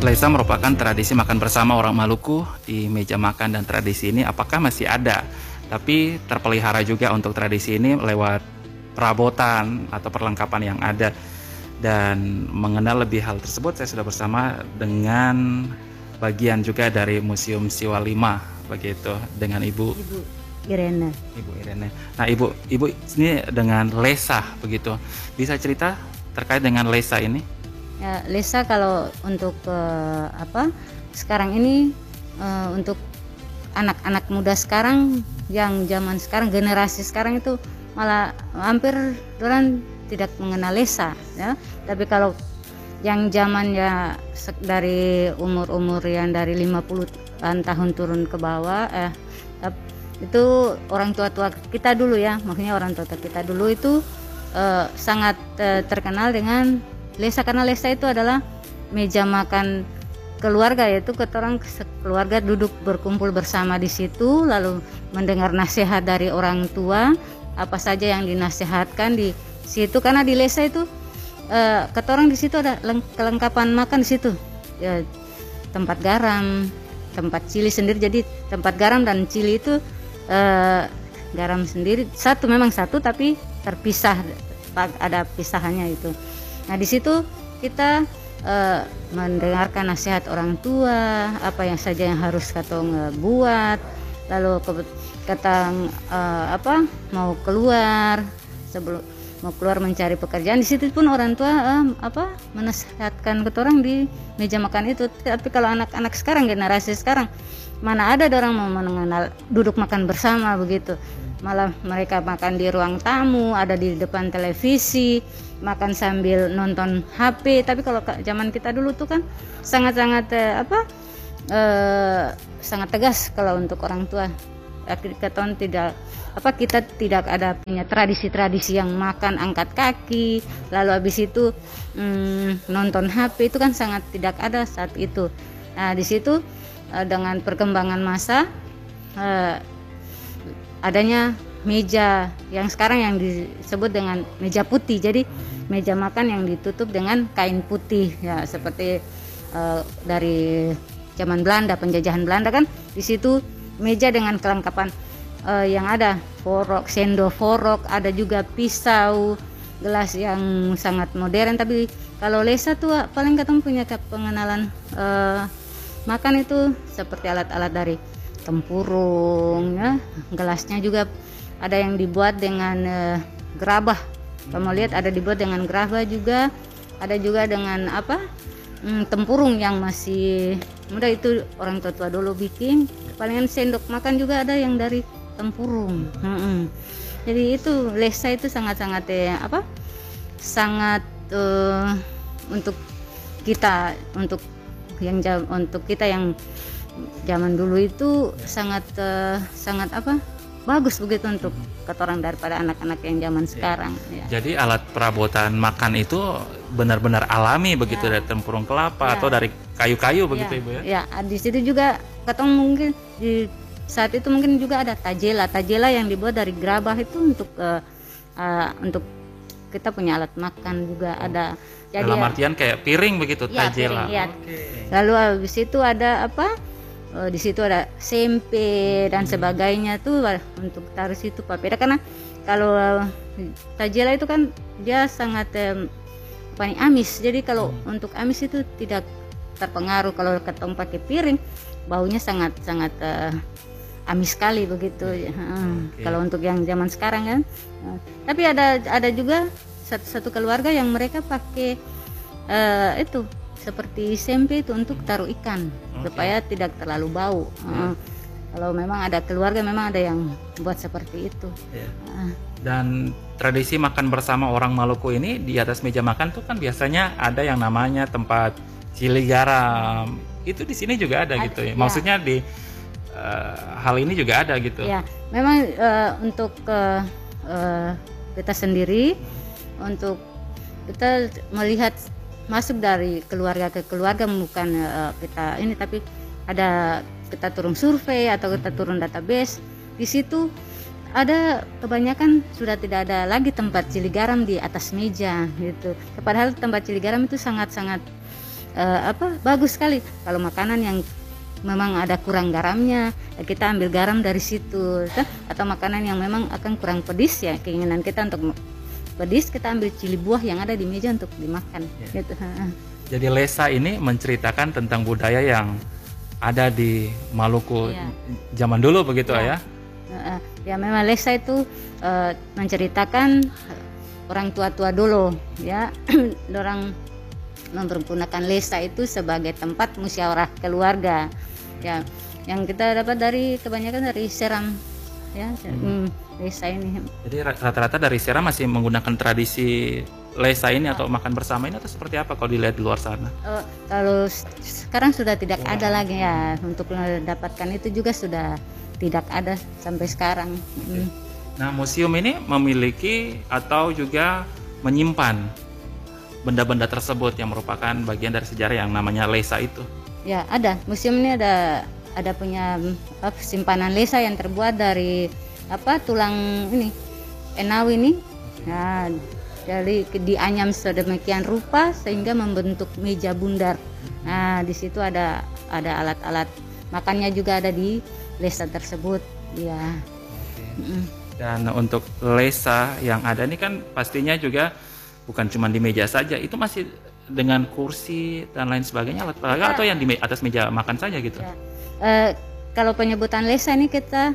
Lesa merupakan tradisi makan bersama orang Maluku di meja makan, dan tradisi ini apakah masih ada? Tapi terpelihara juga untuk tradisi ini lewat perabotan atau perlengkapan yang ada. Dan mengenal lebih hal tersebut, saya sudah bersama dengan bagian juga dari Museum Siwa 5 begitu, dengan Ibu Irene. Ibu Irene. Nah, Ibu ini dengan Lesa begitu. Bisa cerita terkait dengan Lesa ini? Ya, Lesa kalau untuk sekarang ini untuk anak-anak muda sekarang, yang zaman sekarang, generasi sekarang itu malah hampir orang tidak mengenal Lesa ya. Tapi kalau yang zamannya dari umur-umur yang dari 50-an tahun turun ke bawah, itu orang tua-tua kita dulu ya, maksudnya orang tua kita dulu itu sangat terkenal dengan Lesa, karena Lesa itu adalah meja makan keluarga, yaitu orang keluarga duduk berkumpul bersama di situ, lalu mendengar nasihat dari orang tua, apa saja yang dinasehatkan di situ. Karena di Lesa itu orang di situ ada kelengkapan makan di situ ya, tempat garam, tempat cili sendiri. Jadi tempat garam dan cili itu garam sendiri memang satu tapi terpisah, ada pisahannya itu. Nah di situ kita mendengarkan nasihat orang tua, apa yang saja yang harus katong buat, lalu katang mau keluar, sebelum mau keluar mencari pekerjaan, di situ pun orang tua menasihatkan ke orang di meja makan itu. Tapi kalau anak-anak sekarang, generasi sekarang, mana ada orang mau mengenal duduk makan bersama begitu. Malah mereka makan di ruang tamu, ada di depan televisi, makan sambil nonton HP. Tapi kalau zaman kita dulu tuh kan sangat-sangat sangat tegas kalau untuk orang tua. Kita tidak ada punya tradisi-tradisi yang makan angkat kaki, lalu habis itu nonton HP, itu kan sangat tidak ada saat itu. Nah di situ dengan perkembangan masa, adanya meja yang sekarang yang disebut dengan meja putih. Jadi meja makan yang ditutup dengan kain putih ya, seperti dari zaman Belanda, penjajahan Belanda kan. Di situ meja dengan kelengkapan yang ada forok, sendok forok, ada juga pisau, gelas yang sangat modern. Tapi kalau Lesa tuh paling ketemu punya pengenalan makan itu seperti alat-alat dari tempurung ya. Gelasnya juga ada yang dibuat dengan gerabah. Kamu lihat ada dibuat dengan gerabah juga, ada juga dengan tempurung yang masih muda, itu orang tua dulu bikin. Palingan sendok makan juga ada yang dari tempurung. Jadi itu Lesa itu sangat-sangat sangat untuk kita, untuk kita yang zaman dulu itu sangat bagus begitu untuk orang daripada anak-anak yang zaman sekarang ya. Jadi alat perabotan makan itu benar-benar alami begitu ya, dari tempurung kelapa atau dari kayu-kayu begitu Ibu ya. Ya, di situ juga mungkin di saat itu mungkin juga ada tajela yang dibuat dari gerabah, itu untuk kita punya alat makan juga ada. Jadi dalam artian kayak piring begitu, tajela. Piring, ya. Lalu habis itu ada di situ ada sempe dan sebagainya tuh untuk taruh situ papeda. Karena kalau tajela itu kan dia sangat amis. Jadi kalau untuk amis itu tidak terpengaruh. Kalau ketong pakai piring, baunya sangat amis sekali begitu. Kalau untuk yang zaman sekarang kan. Tapi ada juga satu keluarga yang mereka pakai itu seperti sempe itu untuk taruh ikan supaya tidak terlalu bau. Kalau memang ada keluarga, memang ada yang buat seperti itu. Dan tradisi makan bersama orang Maluku ini di atas meja makan tuh kan biasanya ada yang namanya tempat cili garam. Itu di sini juga ada gitu ya. Maksudnya di hal ini juga ada gitu. Ya, memang untuk kita sendiri, untuk kita melihat masuk dari keluarga ke keluarga, bukan kita ini, tapi ada kita turun survei atau kita turun database. Di situ ada kebanyakan sudah tidak ada lagi tempat cili garam di atas meja gitu. Padahal tempat cili garam itu sangat-sangat bagus sekali. Kalau makanan yang memang ada kurang garamnya, ya kita ambil garam dari situ. Atau makanan yang memang akan kurang pedis, ya keinginan kita untuk pedis, kita ambil cili buah yang ada di meja untuk dimakan. Gitu. Jadi Lesa ini menceritakan tentang budaya yang ada di Maluku zaman dulu begitu ya? Ya memang Lesa itu menceritakan orang tua-tua dulu, ya. Orang mempergunakan Lesa itu sebagai tempat musyawarah keluarga, ya, yang kita dapat dari kebanyakan dari Seram, ya. Lesa ini. Jadi rata-rata dari Seram masih menggunakan tradisi Lesa ini atau makan bersama ini, atau seperti apa kalau dilihat di luar sana? Kalau sekarang sudah tidak ada lagi, ya. Untuk mendapatkan itu juga sudah tidak ada sampai sekarang. Nah, museum ini memiliki atau juga menyimpan benda-benda tersebut yang merupakan bagian dari sejarah yang namanya Lesa itu. Ya, ada. Museum ini ada punya simpanan Lesa yang terbuat dari tulang ini, enawi ini. Nah, jadi dianyam sedemikian rupa sehingga membentuk meja bundar. Nah, di situ ada alat-alat makannya juga ada di Lesa tersebut, ya. Dan untuk Lesa yang ada ini kan pastinya juga bukan cuma di meja saja, itu masih dengan kursi dan lain sebagainya, alat peraga, atau yang di atas meja makan saja gitu. Ya. Kalau penyebutan Lesa ini kita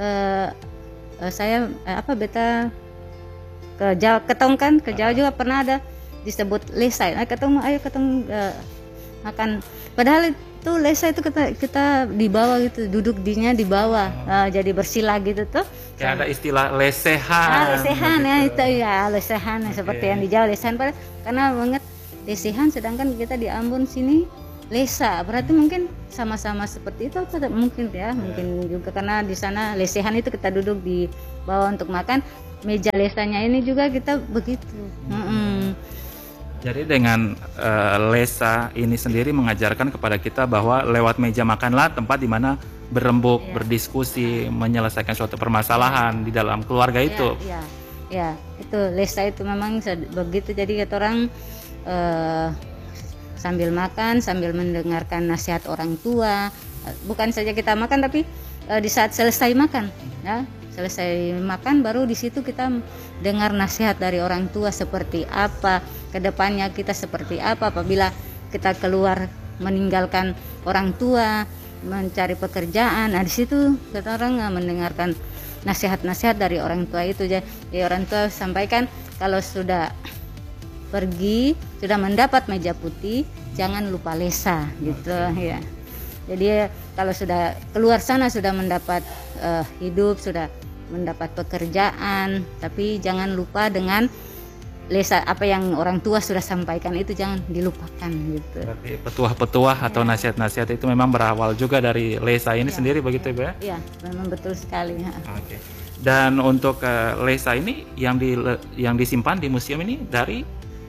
beta ke Jawa, ke Jawa juga pernah ada disebut Lesa. Ketemu makan. Padahal itu Lesa itu kita di bawah gitu, duduk di bawah, jadi bersila gitu tuh. Kayak ada istilah lesehan. Lesehan ya itu ya, lesehan seperti yang di Jawa lesehan, karena banget lesehan, sedangkan kita di Ambon sini Lesa, berarti mungkin sama-sama seperti itu, atau mungkin ya, mungkin juga karena di sana lesehan itu kita duduk di bawah untuk makan, meja Lesanya ini juga kita begitu. Jadi dengan Lesa ini sendiri mengajarkan kepada kita bahwa lewat meja makanlah tempat di mana berembuk, berdiskusi, menyelesaikan suatu permasalahan di dalam keluarga itu. Ya, itu Lesa itu memang begitu. Jadi kata orang sambil makan, sambil mendengarkan nasihat orang tua. Bukan saja kita makan, tapi di saat selesai makan, ya. Selesai makan baru di situ kita dengar nasihat dari orang tua seperti apa, kedepannya kita seperti apa apabila kita keluar meninggalkan orang tua, mencari pekerjaan. Nah di situ kita orang mendengarkan nasihat-nasihat dari orang tua itu. Jadi orang tua sampaikan kalau sudah pergi, sudah mendapat meja putih, jangan lupa Lesa gitu ya. Jadi kalau sudah keluar sana sudah mendapat hidup, sudah mendapat pekerjaan, tapi jangan lupa dengan Lesa, apa yang orang tua sudah sampaikan itu jangan dilupakan gitu. Berarti petuah-petuah atau nasihat-nasihat itu memang berawal juga dari Lesa ini sendiri begitu Ibu ya? Iya, memang betul sekali. Oke. Dan untuk Lesa ini yang disimpan di museum ini dari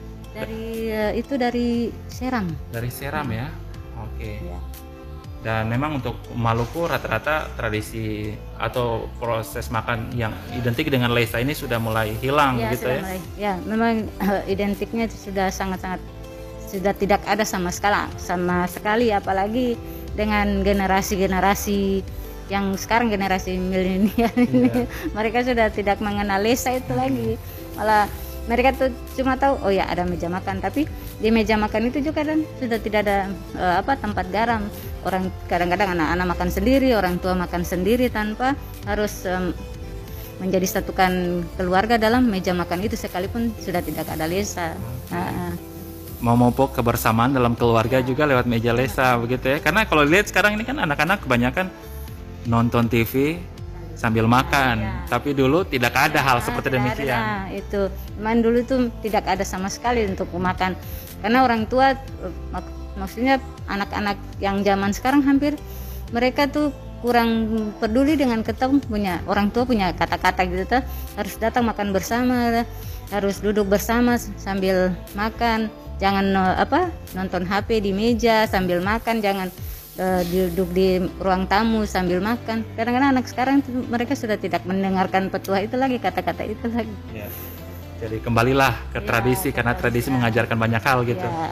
Seram. Dari Seram ya. Oke. Ya. Dan memang untuk Maluku rata-rata tradisi atau proses makan yang identik dengan Lesa ini sudah mulai hilang gitu ya? Ya, memang identiknya sudah sangat-sangat sudah tidak ada sama sekali, apalagi dengan generasi-generasi yang sekarang generasi milenial ini, mereka sudah tidak mengenal Lesa itu lagi, malah mereka tuh cuma tahu oh ya ada meja makan, tapi di meja makan itu juga kan sudah tidak ada tempat garam. Orang kadang-kadang anak-anak makan sendiri, orang tua makan sendiri tanpa harus menjadi satukan keluarga dalam meja makan itu, sekalipun sudah tidak ada Lesa. Memupuk kebersamaan dalam keluarga juga lewat meja Lesa begitu ya. Karena kalau lihat sekarang ini kan anak-anak kebanyakan nonton TV sambil makan, tapi dulu tidak ada hal seperti demikian. Itu memang dulu itu tidak ada sama sekali untuk makan, karena orang tua maksudnya anak-anak yang zaman sekarang hampir mereka tuh kurang peduli dengan orang tua punya kata-kata gitu tuh, harus datang makan bersama, harus duduk bersama sambil makan, jangan nonton HP di meja sambil makan, jangan duduk di ruang tamu sambil makan. Kadang-kadang anak sekarang mereka sudah tidak mendengarkan petua itu lagi, kata-kata itu lagi. Jadi kembalilah ke tradisi, karena tradisi mengajarkan banyak hal gitu.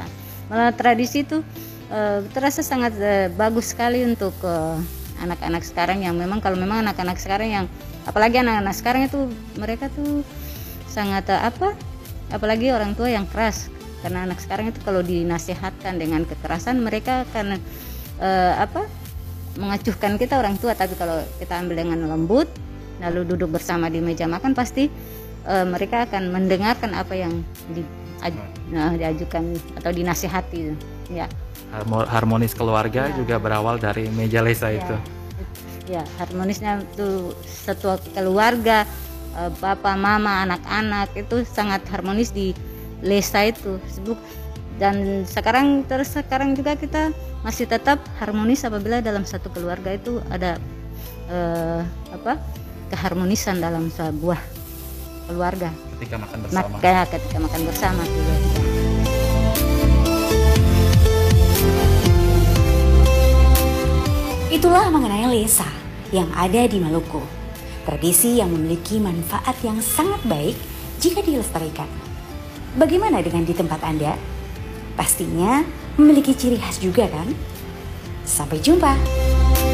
Malah tradisi itu terasa sangat bagus sekali untuk anak-anak sekarang yang memang kalau memang anak-anak sekarang yang apalagi anak-anak sekarang itu mereka tuh sangat apalagi orang tua yang keras, karena anak sekarang itu kalau dinasihatkan dengan kekerasan mereka akan mengacuhkan kita orang tua, tapi kalau kita ambil dengan lembut lalu duduk bersama di meja makan pasti mereka akan mendengarkan apa yang diajukan atau dinasihati ya. Harmonis keluarga juga berawal dari meja lesa itu. Ya, harmonisnya itu satu keluarga, bapak, mama, anak-anak itu sangat harmonis di lesa itu. Dan sekarang juga kita masih tetap harmonis apabila dalam satu keluarga itu ada keharmonisan dalam sebuah keluarga. Ketika makan bersama. Ketika makan bersama. Itulah mengenai lesa yang ada di Maluku. Tradisi yang memiliki manfaat yang sangat baik jika dilestarikan. Bagaimana dengan di tempat Anda? Pastinya memiliki ciri khas juga kan? Sampai jumpa.